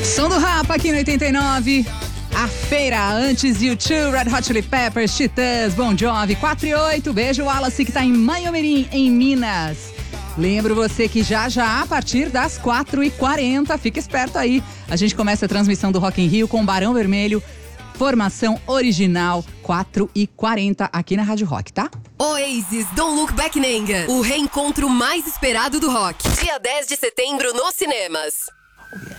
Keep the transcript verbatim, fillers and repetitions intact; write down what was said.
Som do Rapa aqui no oitenta e nove. A feira antes U dois, Red Hot Chili Peppers, Titãs, Bon Jovi, quatro e oito. Beijo, Wallace, que tá em Maiomirim, em Minas. Lembro você que já já, a partir das quatro e quarenta, fica esperto aí. A gente começa a transmissão do Rock in Rio com Barão Vermelho, formação original, quatro e quarenta aqui na Rádio Rock, tá? Oasis, Don't Look Back Nenga, o reencontro mais esperado do rock. Dia dez de setembro nos cinemas.